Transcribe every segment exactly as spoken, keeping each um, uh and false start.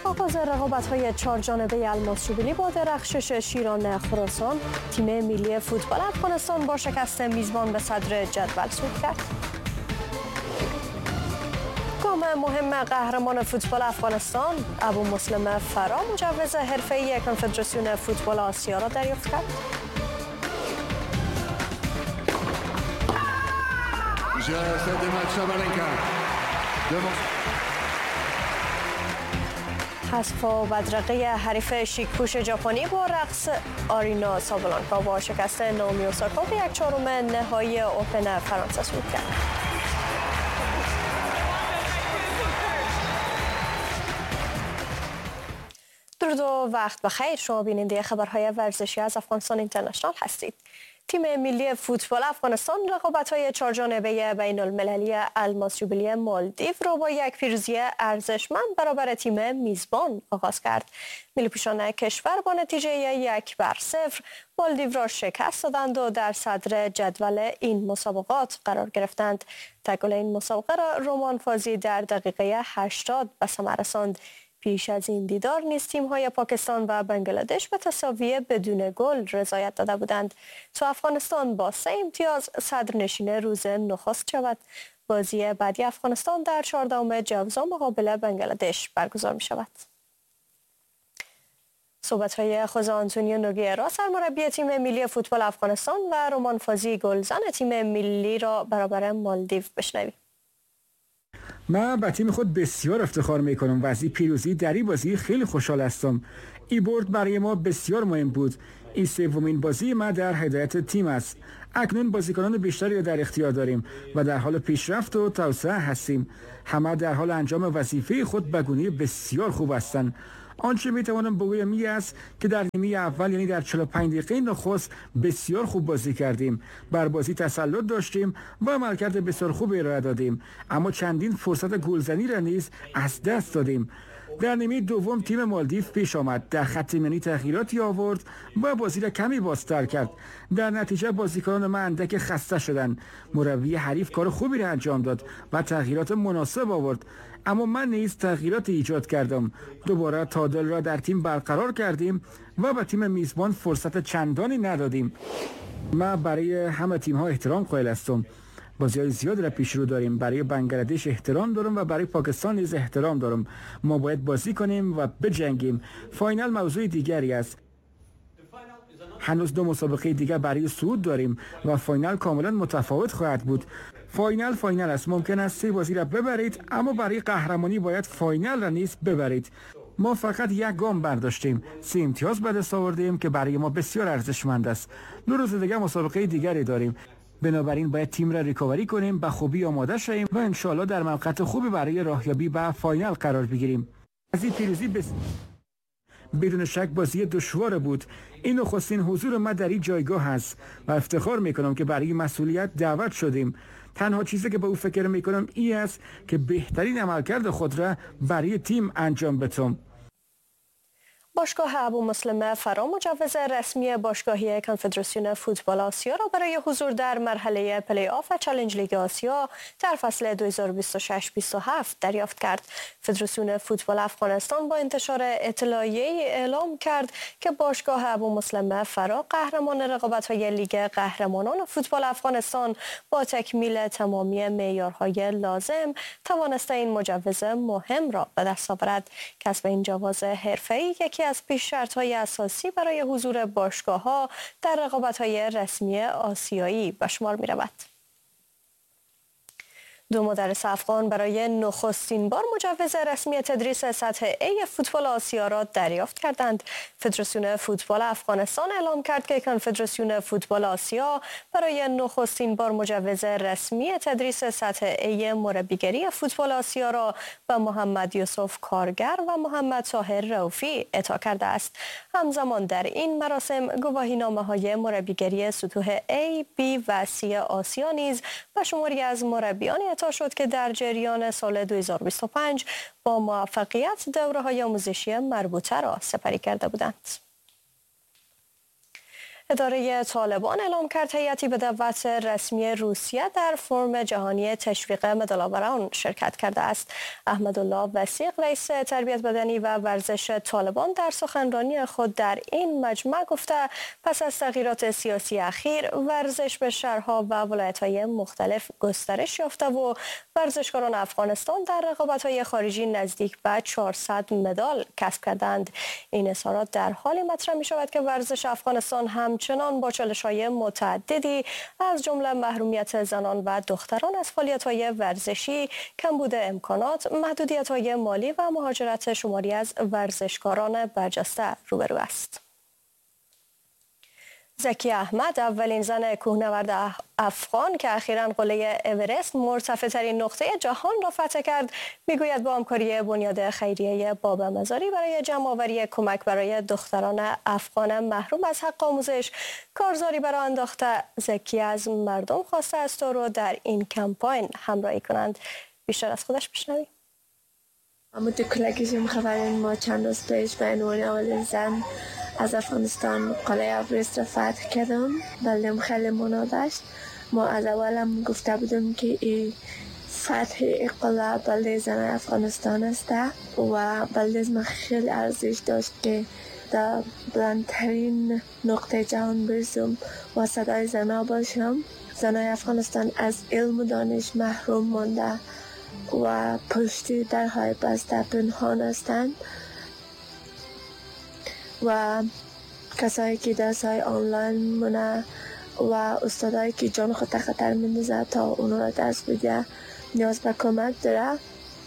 آغاز رقابت‌های چهار جانبه الماس جوبیلی با درخشش شیران خراسان، تیم ملی فوتبال افغانستان با شکست میزبان به صدر جدول صعود کرد. گام مهم قهرمان فوتبال افغانستان، ابو مسلم فرا مجوز حرفه‌ای کنفدراسیون فوتبال آسیا را دریافت کرد. حذف و بدرقه حریف شیک‌پوش ژاپنی با رقص آرینا سابالانکا با شکست ناومی اوساکا به یک چهارم نهایی اوپن فرانسه صعود کرد. درود و وقت بخیر. شما بیننده خبرهای ورزشی از افغانستان اینترنشنال هستید. تیم ملی فوتبال افغانستان رقابت‌های چهار جانبه بین المللی الماس جوبیلی مالدیو را با یک پیروزی ارزشمند برابر تیم میزبان آغاز کرد. ملی پوشان کشور با نتیجه یک بر صفر مالدیو را شکست دادند و در صدر جدول این مسابقات قرار گرفتند. گل این مسابقه را رومان فازی در دقیقه هشتاد به ثمر رساند. پیش از این دیدار نیز تیم‌های پاکستان و بنگلادش به تساوی بدون گل رضایت داده بودند تا افغانستان با سه امتیاز صدرنشین روز نخست شود. بازی بعدی افغانستان در چهاردهم جوزا مقابل بنگلادش برگزار می شود. صحبت‌های خوزه آنتونیو نوگیرا سرمربی تیم ملی فوتبال افغانستان و رومان فازی گلزن تیم ملی را برابر مالدیو بشنویم. من به تیم خود بسیار افتخار میکنم و از این پیروزی در این بازی خیلی خوشحال هستم. این برد برای ما بسیار مهم بود. این سومین بازی ما در هدایت تیم است. اکنون بازیکنان بیشتری در اختیار داریم و در حال پیشرفت و توسعه هستیم. همه در حال انجام وظیفه خود به گونه بسیار خوب هستند. آنچه میتوانم بگویم این است که در نیمه اول یعنی در چهل و پنج دقیقه نخست بسیار خوب بازی کردیم، بر بازی تسلط داشتیم و عملکرد بسیار خوب ارائه دادیم، اما چندین فرصت گلزنی را نیز از دست دادیم. در نیمه دوم تیم مالدیو پیش آمد، در خط میانی تغییراتی آورد و بازی را کمی بازتر کرد. در نتیجه بازیکنان ما اندک خسته شدند. مربی حریف کار خوبی را انجام داد و تغییرات مناسب آورد، اما من نیز تغییرات ایجاد کردم. دوباره تعادل را در تیم برقرار کردیم و به تیم میزبان فرصت چندانی ندادیم. ما برای همه تیم ها احترام قائل هستم. بازی‌های زیاد را پیش رو داریم. برای بنگلادش احترام دارم و برای پاکستان نیز احترام دارم. ما باید بازی کنیم و بجنگیم. فاینال موضوع دیگری است. هنوز دو مسابقه دیگر برای صعود داریم و فاینال کاملا متفاوت خواهد بود. فاینال فاینال است. ممکن است سه بازی را ببرید، اما برای قهرمانی باید فاینال را نیز ببرید. ما فقط یک گام برداشتیم، سه امتیاز به دست آوردیم که برای ما بسیار ارزشمند است. دو روز دیگر مسابقه دیگری داریم. بنابراین باید تیم را ریکاوری کنیم، به خوبی آماده شویم و انشالله در موقعیت خوبی برای راهیابی به فاینال قرار بگیریم. از این پیروزی بس... بدون شک بازی دشوار بود. این نخستین حضور ما در این جایگاه است و افتخار میکنم که برای مسئولیت دعوت شدیم. تنها چیزی که به او فکر میکنم این است که بهترین عملکرد خود را برای تیم انجام بدم. باشگاه ابو مسلم فرا مجوز رسمی باشگاهی کنفدراسیون فوتبال آسیا را برای حضور در مرحله پلی آف و چالش لیگ آسیا در فصل دو هزار و بیست و شش بیست و هفت دریافت کرد. فدراسیون فوتبال افغانستان با انتشار اطلاعیه‌ای اعلام کرد که باشگاه ابو مسلم فرا قهرمان رقابت‌های لیگ قهرمانان فوتبال افغانستان با تکمیل تمامی معیارهای لازم توانسته این مجوز مهم را به دست آورد. کسب این جواز حرفه‌ای یکی از پیش شرط‌های اساسی برای حضور باشگاه‌ها در رقابت‌های رسمی آسیایی به شمار می‌رود. دو مدرس افغان برای نخستین بار مجوز رسمی تدریس سطح A فوتبال آسیا را دریافت کردند. فدراسیون فوتبال افغانستان اعلام کرد که کنفدراسیون فوتبال آسیا برای نخستین بار مجوز رسمی تدریس سطح A مربیگری فوتبال آسیا را به محمد یوسف کارگر و محمد طاهر رؤوفی اعطا کرده است. همزمان در این مراسم گواهینامه‌های مربیگری سطوح A، B و C آسیا نیز به شماری از مربیان اعطا شد که در جریان سال دو هزار و بیست و پنج با موفقیت دوره‌های آموزشی مربوطه را سپری کرده بودند. اداره طالبان اعلام کرد هیئتی به دعوت رسمی روسیه در فرم جهانی تشویق مدال‌آوران شرکت کرده است. احمدالله وثیق رئیس تربیت بدنی و ورزش طالبان در سخنرانی خود در این مجمع گفته پس از تغییرات سیاسی اخیر ورزش به شهرها و ولایت‌های مختلف گسترش یافته و ورزشکاران افغانستان در رقابت‌های خارجی نزدیک به چهارصد مدال کسب کردند. این اظهارات در حالی مطرح می‌شود که ورزش افغانستان همچنان با چالش‌های متعددی از جمله محرومیت زنان و دختران از فعالیت‌های ورزشی، کمبود امکانات، محدودیت‌های مالی و مهاجرت شماری از ورزشکاران برجسته روبرو است. زکی احمد اولین زن کوهنورد افغان که اخیراً قله اورست مرتفع‌ترین نقطه جهان را فتح کرد میگوید با همکاری بنیاد خیریه باب مزاری برای جمع‌آوری کمک برای دختران افغان محروم از حق آموزش کارزاری برای انداخته. زکی از مردم خواسته است او را در این کمپاین همراهی کنند. بیشتر از خودش بشنویم. اما تو کلکشیم خبرین ما چند روز پیش به عنوان اولین زن از افغانستان قلعه اورست را فتح کردم. بلدم خیلی منا داشت. ما از اولم گفته بودم که این فتح قلعه بلده زن افغانستان است و بلده ما خیلی ارزش داشت که در بلندترین نقطه جهان برسم و صدای زنها باشم. زنای افغانستان از علم و دانش محروم مانده و پشتی درهای بسته پنهان هستند و کسایی که درس‌های آنلاین مونه و استادایی که جان خود خطر میندازه تا اونا را درس بده نیاز به کمک داره.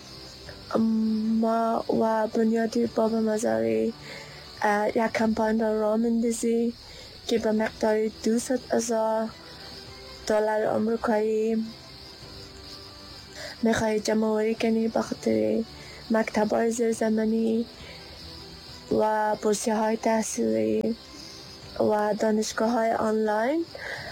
ما و بنیاد باب مزاری یک کمپاین را راه میندازی که به مقدار دویست هزار دلار آمریکایی میخوای جمع آوری کنی به خاطر مکتب‌های زیرزمینی و بورسیه های تحصیلی و دانشگاه های آنلاین.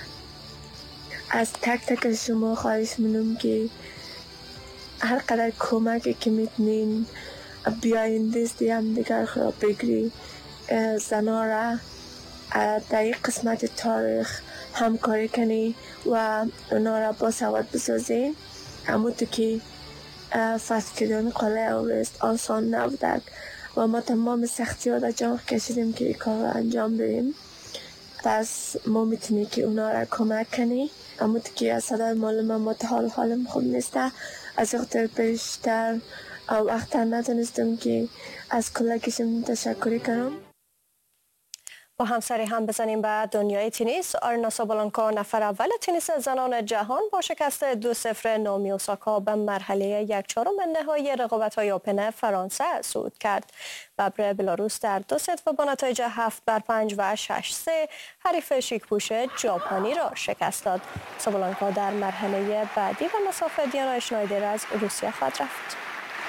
از تک تک شما خواهش می‌کنم که هر قدر کمکی که میتونین بیاین دست هم دیگر را بگیری زنها را در یک قسمت تاریخ همکاری کنی و اونا را با سواد بسازین. اما تو که فتح کردن قلعه اورست آسان نبوده و ما تمام سختی ها را جان کشیدیم که این کار را انجام بدیم. پس ما میتونی که اونا را کمک کنی. اما تو که از صدای معلومه ما تا حال حالم خوب نیسته از اختر بیشتر وقت ندانستم که از کلکشم تشکری کنم. با همسری هم بزنیم به دنیای تنیس. آرینا سابالانکا نفر اول تنیس زنان جهان با شکست دو صفر نامی اوساکا به مرحله یک چهارم نهایی رقابت‌های اوپن فرانسه صعود کرد. ببر بلاروس در دو ست و با نتایج هفت بر پنج و شش سه حریف شیکپوش ژاپنی را شکست داد. سابالانکا در مرحله بعدی و مسافت دیانا اشنایدر از روسیه خواهد رفت.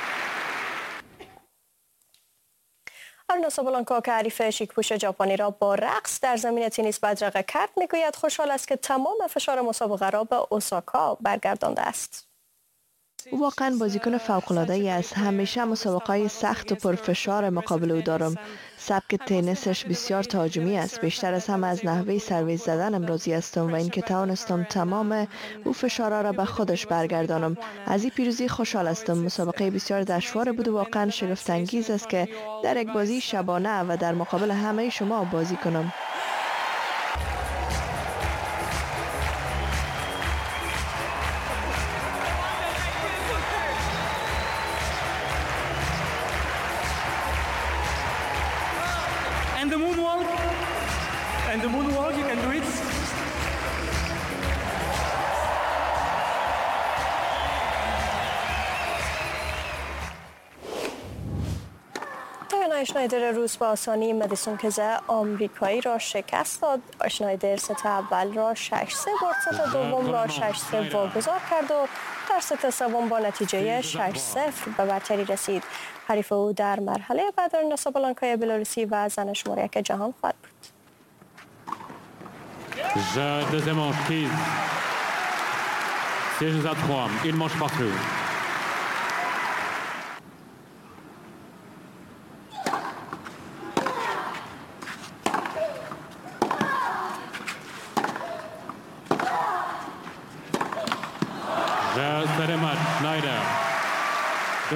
آرینا سابالانکا که حریف شیکپوش ژاپنی را با رقص در زمین تنیس بدرقه کرد میگوید خوشحال است که تمام فشار مسابقه را به اوساکا برگردانده است. واقعا بازیکن فوق‌العاده‌ای است. همیشه مسابقه‌های سخت و پرفشار مقابل او دارم. سبک تنیسش بسیار تهاجمی است. بیشتر از همه از نحوه سرویس زدنم راضی هستم و اینکه توانستم تمام او فشارها را به خودش برگردانم. از این پیروزی خوشحال هستم. مسابقه بسیار دشوار بود و واقعا شگفت انگیز است که در یک بازی شبانه و در مقابل همه شما بازی کنم. And the moonwalk, and the moonwalk, you can do it. دیانا اشنایدر روس با آسانی مدیسون کزه آمریکایی را شکست داد. اشنایدر ست اول را شش سه برد، ست دوم را شش سه واگذار کرد و در ست سوم با نتیجه شش صفر به برتری رسید. حریف او در مرحله بعد آرینا سابالانکای بلاروسی و زن شماره یک جهان خواهد بود. Jeu deuxième manche prise. six jeux à trois, une manche partout.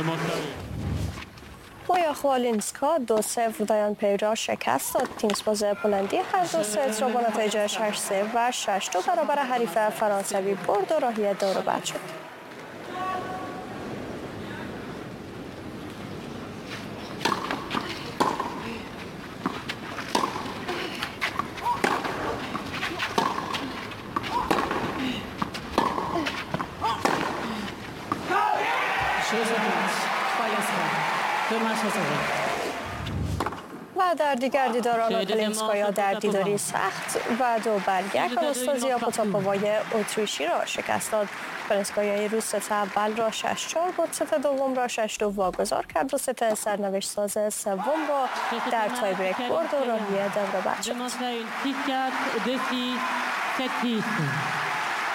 مایا خوالینسکا دو صفر دایان پی را شکست داد. تیمز باز پولندی هر دو ست را با نتیجه شش صفر و شش دو برابر حریف فرانسوی برد و راهی دور بعد شد. و در دیگر دیداران کلینسکایا در دیداری سخت و دو بر یک آناستازیا پوتاپووای اتریشی را شکست داد. کلینسکایا روز ست اول را شش چهار بود، ست دوم را شش دو واگذار کرد و ست سرنوشت ساز سوم را در تای بریک برد و راهی دور بعد شد.